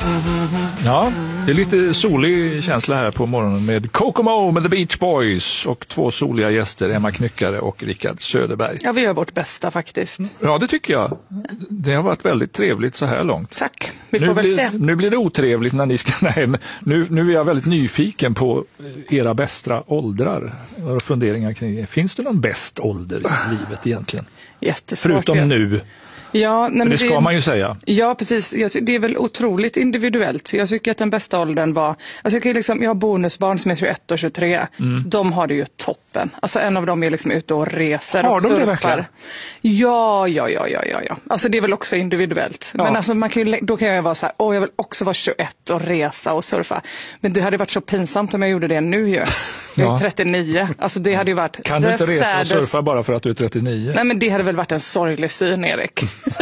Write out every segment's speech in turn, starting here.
Ja, det är lite solig känsla här på morgonen med Kokomo med The Beach Boys och 2 soliga gäster, Emma Knyckare och Rickard Söderberg. Ja, vi gör vårt bästa faktiskt. Ja, det tycker jag. Det har varit väldigt trevligt så här långt. Tack, vi får väl se. Nu blir det otrevligt när ni ska... Nej, nu är jag väldigt nyfiken på era bästa åldrar och funderingar kring det. Finns det någon bäst ålder i livet egentligen? Jättesvårt. Förutom nu. Ja, men det ska man ju säga. Ja, precis. Det är väl otroligt individuellt. Jag tycker att den bästa åldern var... Alltså jag har bonusbarn som är 21 och 23. De har det ju toppen. Alltså en av dem är liksom ute och reser har och de surfar. Det verkligen? Ja. Alltså det är väl också individuellt. Ja. Men alltså då kan jag vara så här, jag vill också vara 21 och resa och surfa. Men det hade varit så pinsamt om jag gjorde det nu ju. Jag är 39. Alltså det hade ju varit... Kan du inte resa och surfa bara för att du är 39? Nej, men det hade väl varit en sorglig syn, Erik.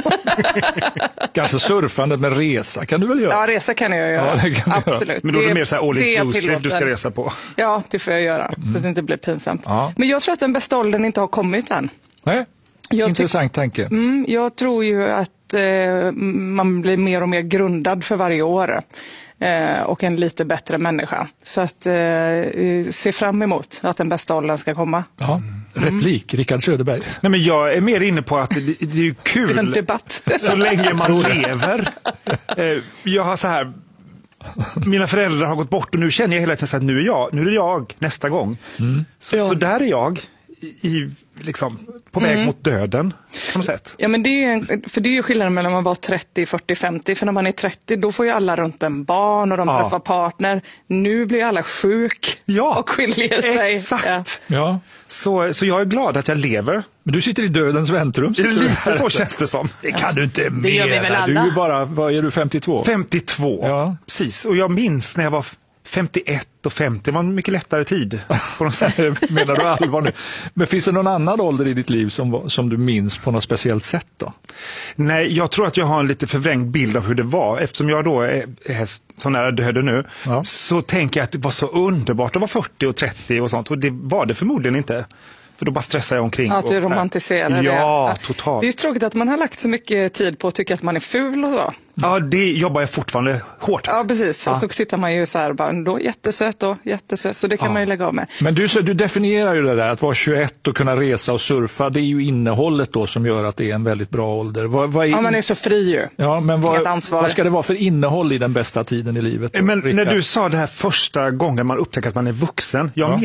Kanske surfandet med resa kan du väl göra? Ja, resa kan jag göra. Ja, absolut. Göra. Men då är det mer så här all inclusive du ska resa på. Ja, det får jag göra. Så att det inte blir pinsamt. Ja. Men jag tror att den bästa åldern inte har kommit än. Nej, intressant tanke. Jag tror ju att man blir mer och mer grundad för varje år. Och en lite bättre människa. Så att se fram emot att den bästa åldern ska komma. Ja. Replik, Rickard Söderberg. Nej, men jag är mer inne på att det är ju kul. Det är en debatt. Så länge man lever. Jag har så här... Mina föräldrar har gått bort och nu känner jag hela tiden att nu är det jag nästa gång. Så där är jag liksom, på väg mot döden på något sätt. Ja, men det är ju skillnaden mellan man var 30, 40, 50. För när man är 30 då får ju alla runt en barn och de träffar partner. Nu blir alla sjuk och skiljer sig. Exakt. Ja. Så jag är glad att jag lever. Men du sitter i dödens väntrum. Det är lite så känns det som. Det kan du inte mena. Det gör vi väl alla. Du är bara, vad är du, 52? 52, ja. Precis. Och jag minns när jag var 51 och 50, det var en mycket lättare tid. På något sätt. Menar du allvar nu? Men finns det någon annan ålder i ditt liv som du minns på något speciellt sätt då? Nej, jag tror att jag har en lite förvrängd bild av hur det var. Eftersom jag då är så nära döden nu, så tänker jag att det var så underbart att vara 40 och 30 och sånt. Och det var det förmodligen inte. För då bara stressar jag omkring. Att du romantiserar det. Ja, totalt. Det är ju tråkigt att man har lagt så mycket tid på att tycka att man är ful och så. Ja, det jobbar jag fortfarande hårt. Ja, precis. Och så tittar man ju så här, bara, då jättesöt. Så det kan man ju lägga av med. Men du definierar ju det där, att vara 21 och kunna resa och surfa, det är ju innehållet då som gör att det är en väldigt bra ålder. Ja, man är så fri ju. Ja, men vad ska det vara för innehåll i den bästa tiden i livet? Men när du sa det här första gången man upptäcker att man är vuxen,